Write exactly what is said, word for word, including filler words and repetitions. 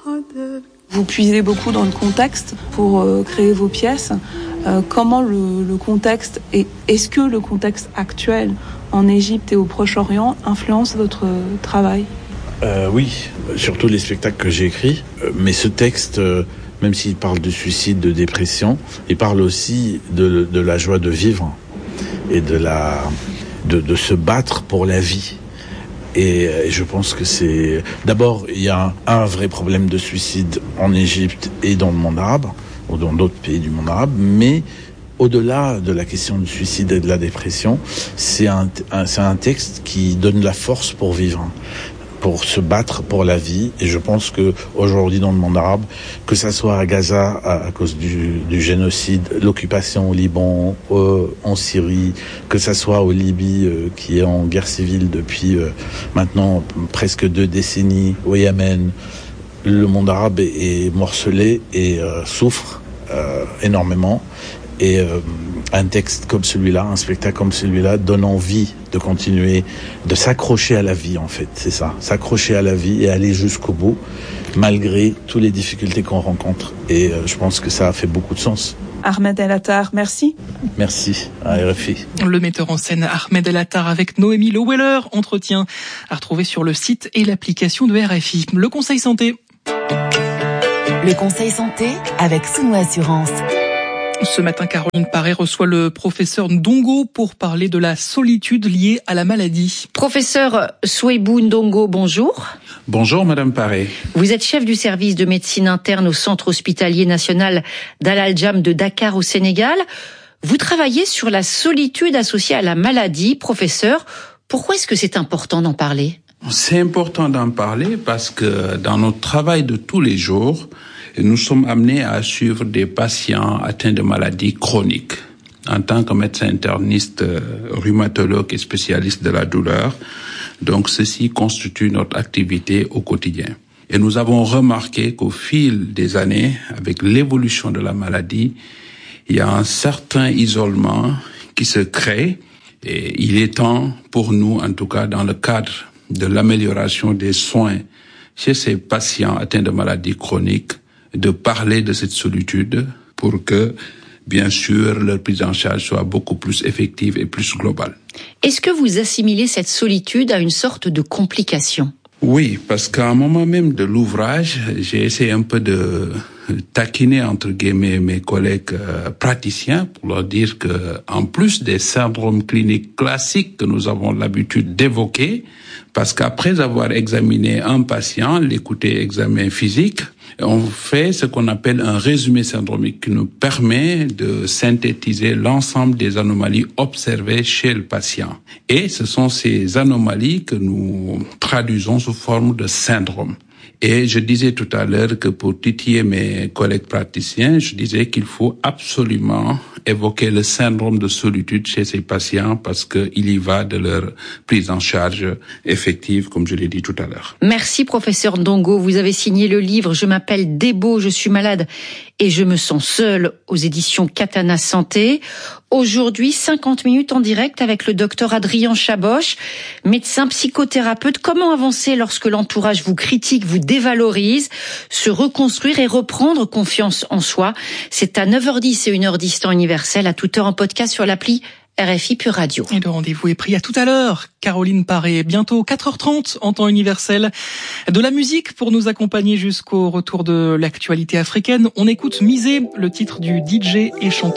Vous puisez beaucoup dans le contexte pour euh, créer vos pièces. Euh, comment le, le contexte et est-ce que le contexte actuel en Égypte et au Proche-Orient influence votre travail ? euh, Oui, surtout les spectacles que j'ai écrits. Euh, mais ce texte, euh, même s'il parle de suicide, de dépression, il parle aussi de, de la joie de vivre et de, la, de, de se battre pour la vie. Et je pense que c'est... D'abord, il y a un, un vrai problème de suicide en Égypte et dans le monde arabe, ou dans d'autres pays du monde arabe, mais au-delà de la question du suicide et de la dépression, c'est un, un, c'est un texte qui donne la force pour vivre, pour se battre pour la vie. Et je pense que aujourd'hui dans le monde arabe, que ça soit à Gaza à, à cause du, du génocide, l'occupation au Liban, euh, en Syrie, que ça soit au Libye euh, qui est en guerre civile depuis euh, maintenant presque deux décennies, au Yémen, le monde arabe est, est morcelé et euh, souffre euh, énormément. Et euh, un texte comme celui-là, un spectacle comme celui-là donne envie de continuer, de s'accrocher à la vie en fait, c'est ça, s'accrocher à la vie et aller jusqu'au bout, malgré toutes les difficultés qu'on rencontre. Et euh, je pense que ça a fait beaucoup de sens. Ahmed El Attar, merci. Merci à R F I. Le metteur en scène Ahmed El Attar avec Noémie Leweller, entretien à retrouver sur le site et l'application de R F I. Le Conseil Santé. Le Conseil Santé avec Sounou Assurance. Ce matin, Caroline Paré reçoit le professeur Ndongo pour parler de la solitude liée à la maladie. Professeur Souaibou Ndongo, bonjour. Bonjour Madame Paré. Vous êtes chef du service de médecine interne au Centre hospitalier national d'Al-Aljam de Dakar au Sénégal. Vous travaillez sur la solitude associée à la maladie. Professeur, pourquoi est-ce que c'est important d'en parler ? C'est important d'en parler parce que dans notre travail de tous les jours, nous sommes amenés à suivre des patients atteints de maladies chroniques. En tant que médecin interniste, rhumatologue et spécialiste de la douleur, donc ceci constitue notre activité au quotidien. Et nous avons remarqué qu'au fil des années, avec l'évolution de la maladie, il y a un certain isolement qui se crée et il est temps pour nous, en tout cas dans le cadre de l'amélioration des soins chez ces patients atteints de maladies chroniques, de parler de cette solitude pour que, bien sûr, leur prise en charge soit beaucoup plus effective et plus globale. Est-ce que vous assimilez cette solitude à une sorte de complication ? Oui, parce qu'à un moment même de l'ouvrage, j'ai essayé un peu de taquiner, entre guillemets, mes collègues euh, praticiens pour leur dire que, en plus des syndromes cliniques classiques que nous avons l'habitude d'évoquer, parce qu'après avoir examiné un patient, l'écouter examen physique, on fait ce qu'on appelle un résumé syndromique qui nous permet de synthétiser l'ensemble des anomalies observées chez le patient. Et ce sont ces anomalies que nous traduisons sous forme de syndrome. Et je disais tout à l'heure que pour titiller mes collègues praticiens, je disais qu'il faut absolument évoquer le syndrome de solitude chez ces patients parce qu'il y va de leur prise en charge effective, comme je l'ai dit tout à l'heure. Merci professeur Ndongo. Vous avez signé le livre « Je m'appelle Debo, je suis malade et je me sens seul » aux éditions Katana Santé. Aujourd'hui, cinquante minutes en direct avec le docteur Adrien Chaboch, médecin psychothérapeute. Comment avancer lorsque l'entourage vous critique, vous dévalorise, se reconstruire et reprendre confiance en soi? C'est à neuf heures dix et une heure dix temps universel, à toute heure en podcast sur l'appli R F I Pure Radio. Et le rendez-vous est pris à tout à l'heure. Caroline Paré, bientôt quatre heures trente en temps universel. De la musique pour nous accompagner jusqu'au retour de l'actualité africaine. On écoute Misé, le titre du D J et chanteur